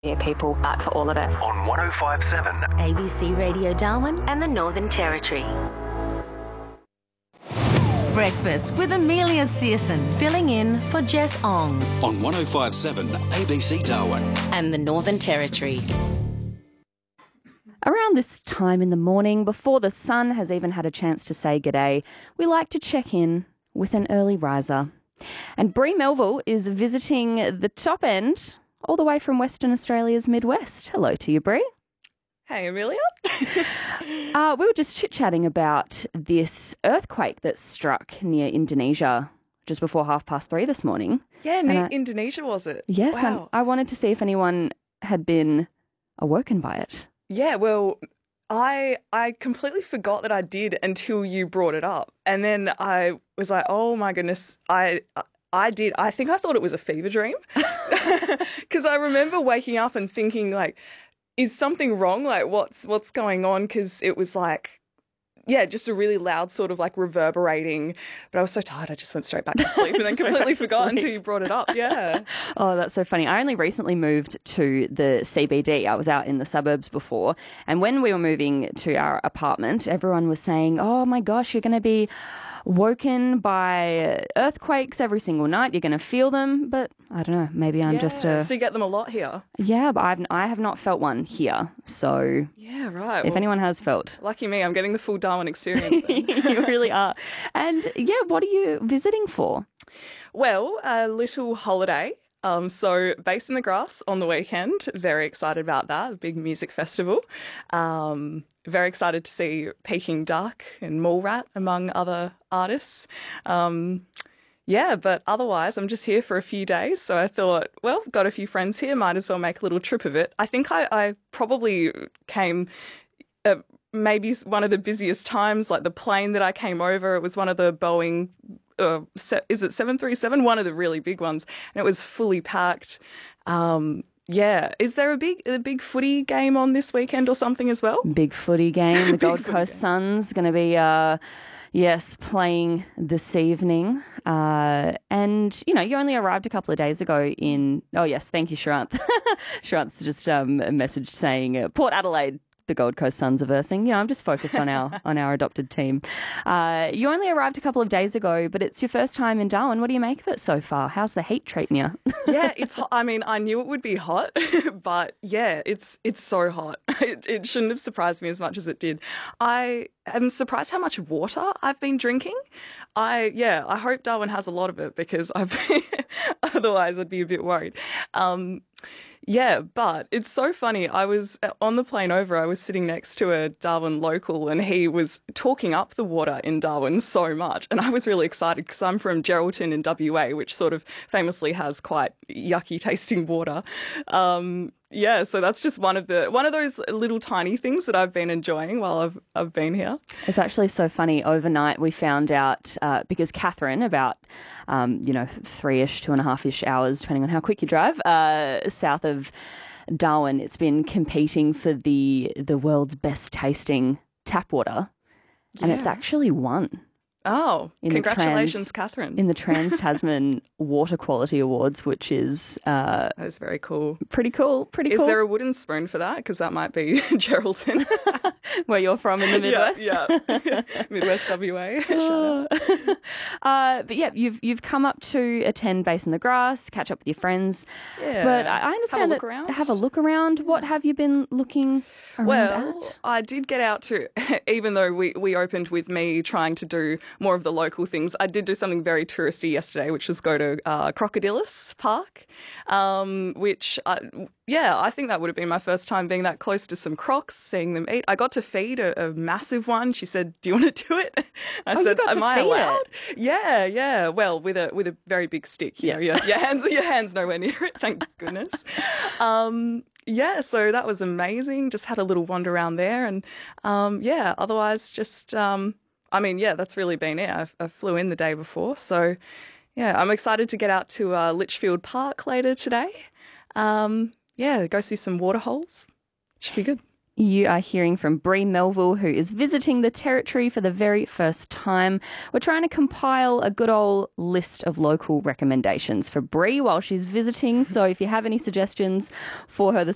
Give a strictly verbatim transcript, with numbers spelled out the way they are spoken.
Yeah, people, but for all of us. On one oh five point seven A B C Radio Darwin And the Northern Territory. Breakfast with Amelia Searson, filling in for Jess Ong. On one oh five point seven A B C Darwin. And the Northern Territory. Around this time in the morning, before the sun has even had a chance to say g'day, we like to check in with an early riser. And Bree Melville is visiting the top end all the way from Western Australia's Midwest. Hello to you, Bree. Hey, Amelia. uh, we were just chit-chatting about this earthquake that struck near Indonesia just before half past three this morning. Yeah, near I, Indonesia, was it? Yes, wow. and I wanted to see if anyone had been awoken by it. Yeah, well, I I completely forgot that I did until you brought it up. And then I was like, oh, my goodness, I... I did. I think I thought it was a fever dream because I remember waking up and thinking, like, is something wrong? Like, what's what's going on? Because it was like, yeah, just a really loud sort of like reverberating. But I was so tired, I just went straight back to sleep and then completely forgot until you brought it up. Yeah. Oh, that's so funny. I only recently moved to the C B D. I was out in the suburbs before. And when we were moving to our apartment, everyone was saying, oh my gosh, you're going to be woken by earthquakes every single night. You're going to feel them, but I don't know. Maybe I'm yeah. just a... So you get them a lot here? Yeah, but I've, I have not felt one here. So yeah, right. If well, anyone has felt... Lucky me, I'm getting the full Darwin experience. You really are. And yeah, what are you visiting for? Well, a little holiday. Um, so Bass in the Grass on the weekend. Very excited about that. A big music festival. Um, very excited to see Peking Duck and Mallrat, among other artists. Um, yeah, but otherwise I'm just here for a few days. So I thought, well, got a few friends here, might as well make a little trip of it. I think I, I probably came... Uh, maybe one of the busiest times, like the plane that I came over, it was one of the Boeing, uh, se- is it seven thirty-seven? One of the really big ones, and it was fully packed. Um, yeah. Is there a big a big footy game on this weekend or something as well? Big footy game. The Gold Coast game. Suns going to be, uh, yes, playing this evening. Uh, and, you know, you only arrived a couple of days ago in, oh, yes, thank you, Sharanth. Sharanth's just um, messaged saying uh, Port Adelaide, the Gold Coast Suns are versing. You know, I'm just focused on our on our adopted team. Uh, you only arrived a couple of days ago, but it's your first time in Darwin. What do you make of it so far? How's the heat treating you? Yeah, it's hot. I mean, I knew it would be hot, but yeah, it's it's so hot. It, it shouldn't have surprised me as much as it did. I am surprised how much water I've been drinking. I yeah, I hope Darwin has a lot of it because I've otherwise I'd be a bit worried. Um, Yeah, but it's so funny. I was on the plane over, I was sitting next to a Darwin local and he was talking up the water in Darwin so much. And I was really excited because I'm from Geraldton in W A, which sort of famously has quite yucky tasting water. Um, yeah, so that's just one of the one of those little tiny things that I've been enjoying while I've I've been here. It's actually so funny. Overnight, we found out uh, because Catherine, about um, you know three-ish, two and a half-ish hours, depending on how quick you drive, uh, south of Darwin, it's been competing for the the world's best tasting tap water, and Yeah. it's actually won. Oh, In congratulations, the trans, Catherine. In the Trans-Tasman Water Quality Awards, which is uh, That is very cool. pretty cool. Pretty Is cool. there a wooden spoon for that? Because that might be Geraldton. Where you're from in the Midwest? Yeah, yeah. Midwest W A. Shout out. uh, but yeah, you've you've come up to attend Bass in the Grass, catch up with your friends. Yeah. But I, I understand Have a look that around. have a look around. What have you been looking around Well, at? I did get out to, even though we, we opened with me trying to do more of the local things, I did do something very touristy yesterday, which was go to uh, Crocodilus Park, um, which, I, yeah, I think that would have been my first time being that close to some crocs, seeing them eat. I got to feed a, a massive one. She said, do you want to do it? I Oh, you said, got to am I feed allowed? it? Yeah, yeah. Well, with a with a very big stick. You Yeah. know, your, your hands your hands nowhere near it, thank goodness. Um, yeah, so that was amazing. Just had a little wander around there, and um, yeah, otherwise just, um, I mean, yeah, that's really been it. I, I flew in the day before, so yeah, I'm excited to get out to uh, Litchfield Park later today. Um, yeah, go see some water holes. Should be good. You are hearing from Bree Melville, who is visiting the Territory for the very first time. We're trying to compile a good old list of local recommendations for Bree while she's visiting. So if you have any suggestions for her this